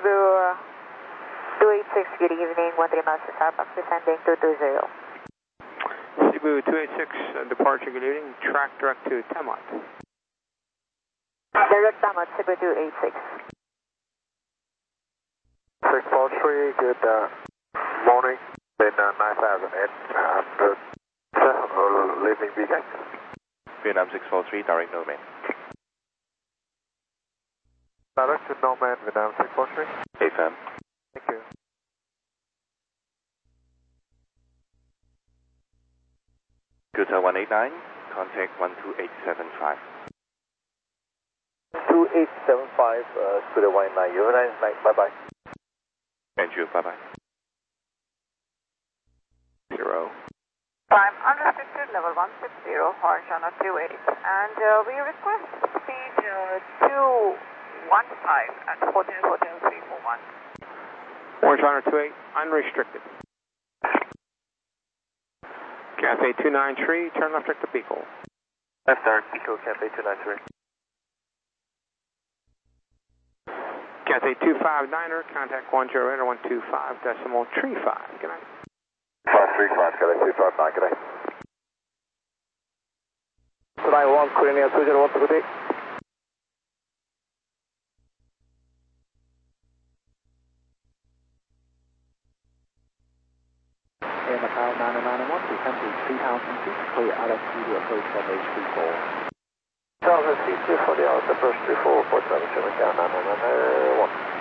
286, good evening, 13 miles to Starbucks, descending 220. Cebu 286, departure, good evening, track direct to Tamot. Direct Tamot, Cebu 286. 643, good morning, in 9008, leaving BK. Vietnam 643, direct Nomad. Direct to Nomad, Vietnam 643. AFM. Thank you. Delta 189, contact 12875. 2875, Scooter 19, you have a nice night, bye-bye. Thank you, bye-bye. 0. Time unrestricted, level 160, horizontal 280. And we request speed 215 at Hotel 341. Horizontal 28, unrestricted. Cathay 293, turn left direct to Pico. Left direct, Pico, Cathay 293. Cathay 259er, contact 108.125.35. Good night. 535, Cathay 259, good day. 91, Korea 201, good day. Air Macau 991, descend to 3,000 feet, clear out of to approach from H34. 3,000 feet, 240 out, approach 34, port 77, Macau 991.